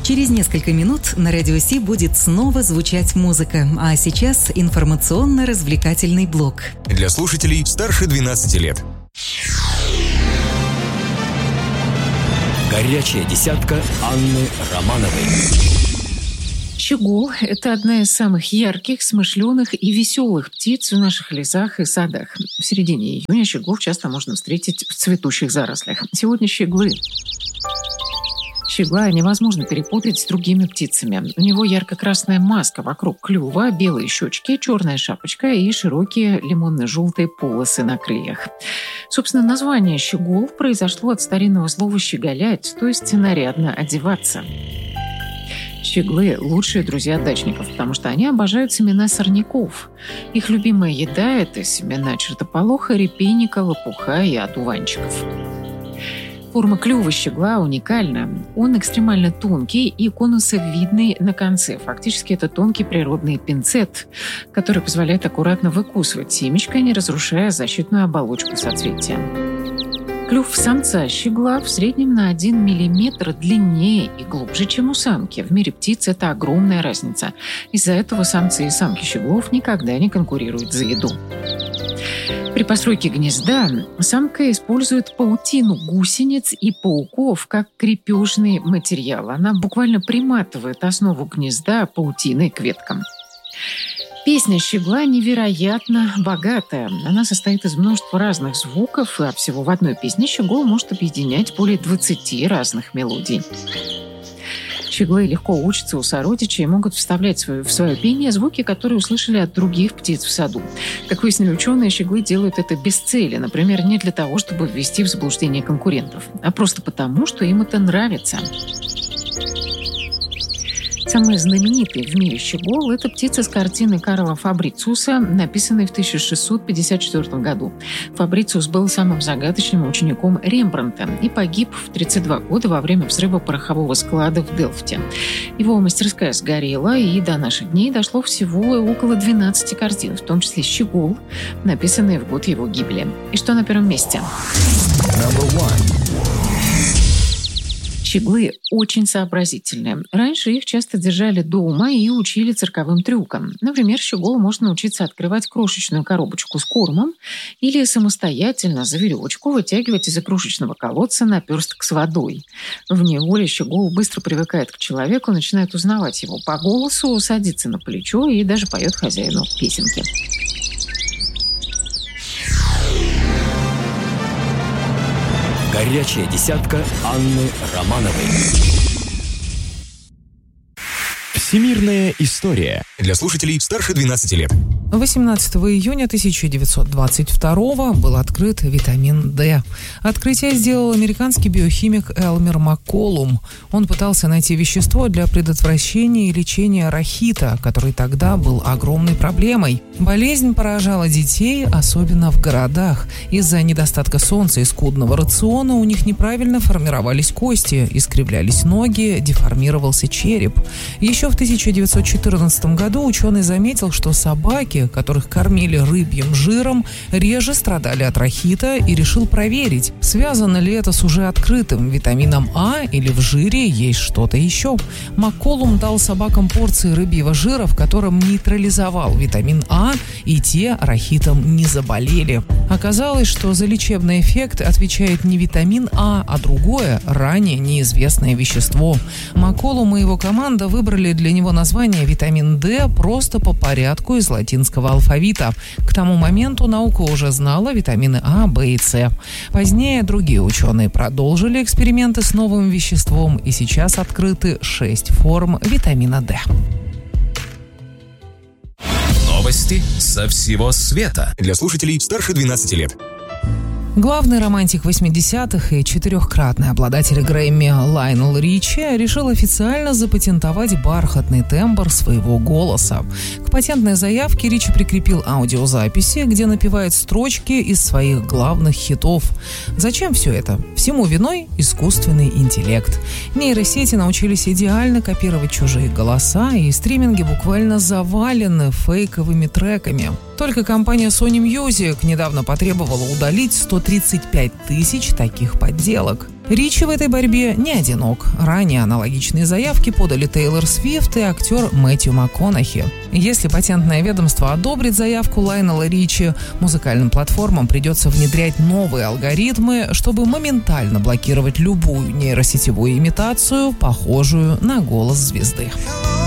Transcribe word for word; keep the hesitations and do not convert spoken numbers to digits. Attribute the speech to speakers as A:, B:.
A: Через несколько минут на Радио Си будет снова звучать музыка, а сейчас информационно-развлекательный блок.
B: Для слушателей старше двенадцати лет.
C: Горячая десятка Анны Романовой.
D: Щегол – это одна из самых ярких, смышленых и веселых птиц в наших лесах и садах. В середине июня щеглов часто можно встретить в цветущих зарослях. Сегодня щеглы. Щегла невозможно перепутать с другими птицами. У него ярко-красная маска вокруг клюва, белые щечки, черная шапочка и широкие лимонно-желтые полосы на крыльях. Собственно, название щегол произошло от старинного слова «щеголять», то есть нарядно одеваться. Щеглы – лучшие друзья дачников, потому что они обожают семена сорняков. Их любимая еда – это семена чертополоха, репейника, лопуха и одуванчиков. Форма клюва щегла уникальна. Он экстремально тонкий и конусовидный на конце. Фактически это тонкий природный пинцет, который позволяет аккуратно выкусывать семечко, не разрушая защитную оболочку соцветия. Клюв самца щегла в среднем на один миллиметр длиннее и глубже, чем у самки. В мире птиц это огромная разница. Из-за этого самцы и самки щеглов никогда не конкурируют за еду. При постройке гнезда самка использует паутину гусениц и пауков как крепежный материал. Она буквально приматывает основу гнезда паутиной к веткам. Песня щегла невероятно богатая. Она состоит из множества разных звуков, а всего в одной песне щегол может объединять более двадцати разных мелодий. Щеглы легко учатся у сородичей и могут вставлять в свое пение звуки, которые услышали от других птиц в саду. Как выяснили ученые, щеглы делают это без цели. Например, не для того, чтобы ввести в заблуждение конкурентов, а просто потому, что им это нравится. Самый знаменитый в мире щегол – это птица с картины Карла Фабрициуса, написанной в тысяча шестьсот пятьдесят четвёртом году. Фабрициус был самым загадочным учеником Рембрандта и погиб в тридцать два года во время взрыва порохового склада в Делфте. Его мастерская сгорела, и до наших дней дошло всего около двенадцати картин, в том числе «Щегол», написанные в год его гибели. И что на первом месте? Щеглы очень сообразительные. Раньше их часто держали дома и учили цирковым трюкам. Например, щеголу можно научиться открывать крошечную коробочку с кормом или самостоятельно за веревочку вытягивать из игрушечного колодца наперсток с водой. В неволе щегол быстро привыкает к человеку, начинает узнавать его по голосу, садится на плечо и даже поет хозяину песенки.
C: Горячая десятка Анны Романовой. Всемирная история.
B: Для слушателей старше двенадцати лет.
E: восемнадцатого июня тысяча девятьсот двадцать второго был открыт витамин D. Открытие сделал американский биохимик Элмер Макколум. Он пытался найти вещество для предотвращения и лечения рахита, который тогда был огромной проблемой. Болезнь поражала детей, особенно в городах. Из-за недостатка солнца и скудного рациона у них неправильно формировались кости, искривлялись ноги, деформировался череп. Еще в тысяча девятьсот четырнадцатом году ученый заметил, что собаки, которых кормили рыбьим жиром, реже страдали от рахита, и решил проверить, связано ли это с уже открытым витамином А или в жире есть что-то еще. Макколум дал собакам порции рыбьего жира, в котором нейтрализовал витамин А, и те рахитом не заболели. Оказалось, что за лечебный эффект отвечает не витамин А, а другое, ранее неизвестное вещество. Макколум и его команда выбрали для него название витамин D просто по порядку из латинского алфавита. К тому моменту наука уже знала витамины А, В и С. Позднее другие ученые продолжили эксперименты с новым веществом, и сейчас открыты шесть форм витамина D.
B: Новости со всего света. Для слушателей старше двенадцати лет.
E: Главный романтик восьмидесятых и четырехкратный обладатель Грэмми Лайонел Ричи решил официально запатентовать бархатный тембр своего голоса. К патентной заявке Ричи прикрепил аудиозаписи, где напевает строчки из своих главных хитов. Зачем все это? Всему виной искусственный интеллект. Нейросети научились идеально копировать чужие голоса, и стриминги буквально завалены фейковыми треками. Только компания Sony Music недавно потребовала удалить сто тридцать пять тысяч таких подделок. Ричи в этой борьбе не одинок. Ранее аналогичные заявки подали Тейлор Свифт и актер Мэтью МакКонахи. Если патентное ведомство одобрит заявку Лайонела Ричи, музыкальным платформам придется внедрять новые алгоритмы, чтобы моментально блокировать любую нейросетевую имитацию, похожую на голос звезды.